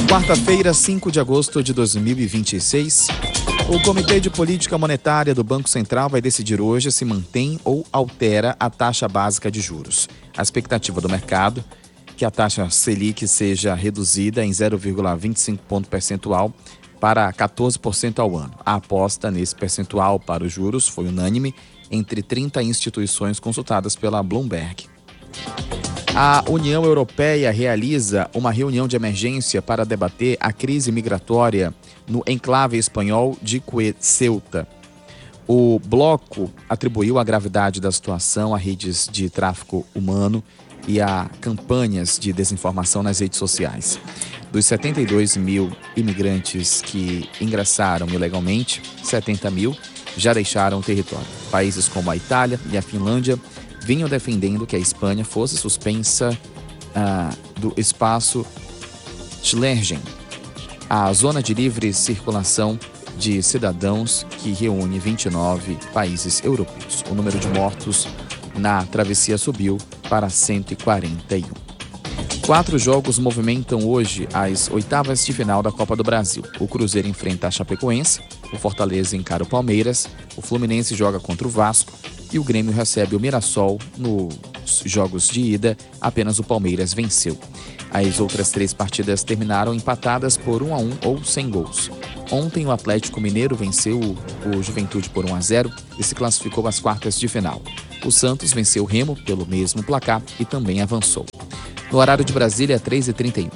Quarta-feira, 5 de agosto de 2026. O Comitê de Política Monetária do Banco Central vai decidir hoje se mantém ou altera a taxa básica de juros. A expectativa do mercado é que a taxa Selic seja reduzida em 0,25 ponto percentual para 14% ao ano. A aposta nesse percentual para os juros foi unânime entre 30 instituições consultadas pela Bloomberg. A União Europeia realiza uma reunião de emergência para debater a crise migratória no enclave espanhol de Ceuta. O bloco atribuiu a gravidade da situação a redes de tráfico humano e a campanhas de desinformação nas redes sociais. Dos 72 mil imigrantes que ingressaram ilegalmente, 70 mil já deixaram o território. Países como a Itália e a Finlândia vinham defendendo que a Espanha fosse suspensa do espaço Schengen, a zona de livre circulação de cidadãos que reúne 29 países europeus. O número de mortos na travessia subiu para 141. 4 jogos movimentam hoje as oitavas de final da Copa do Brasil. O Cruzeiro enfrenta a Chapecoense, o Fortaleza encara o Palmeiras, o Fluminense joga contra o Vasco e o Grêmio recebe o Mirassol. Nos jogos de ida, apenas o Palmeiras venceu. As outras 3 partidas terminaram empatadas por 1-1 ou sem gols. Ontem o Atlético Mineiro venceu o Juventude por 1-0 e se classificou às quartas de final. O Santos venceu o Remo pelo mesmo placar e também avançou. No horário de Brasília, 3h31.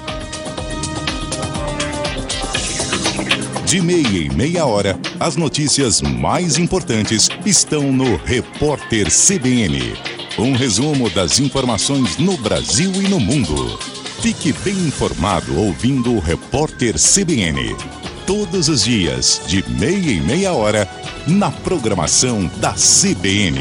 De meia em meia hora, as notícias mais importantes estão no Repórter CBN. Um resumo das informações no Brasil e no mundo. Fique bem informado ouvindo o Repórter CBN. Todos os dias, de meia em meia hora, na programação da CBN.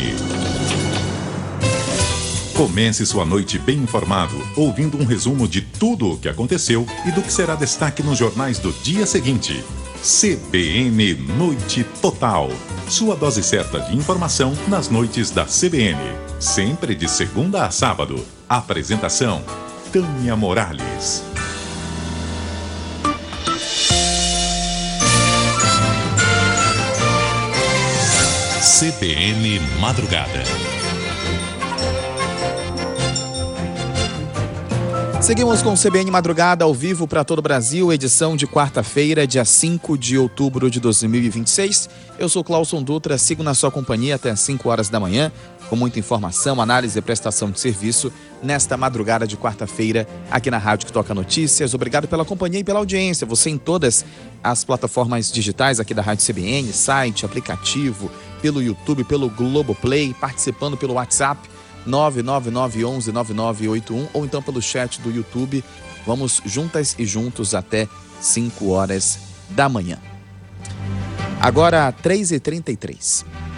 Comece sua noite bem informado, ouvindo um resumo de tudo o que aconteceu e do que será destaque nos jornais do dia seguinte. CBN Noite Total. Sua dose certa de informação nas noites da CBN. Sempre de segunda a sábado. Apresentação: Tânia Morales. CBN Madrugada. Seguimos com o CBN Madrugada ao vivo para todo o Brasil, edição de quarta-feira, dia 5 de outubro de 2026. Eu sou Clauson Dutra, sigo na sua companhia até 5 horas da manhã, com muita informação, análise e prestação de serviço nesta madrugada de quarta-feira aqui na Rádio que Toca Notícias. Obrigado pela companhia e pela audiência. Você em todas as plataformas digitais aqui da Rádio CBN, site, aplicativo, pelo YouTube, pelo Globoplay, participando pelo WhatsApp 999119981 ou então pelo chat do YouTube. Vamos juntas e juntos até 5 horas da manhã. Agora 3h33.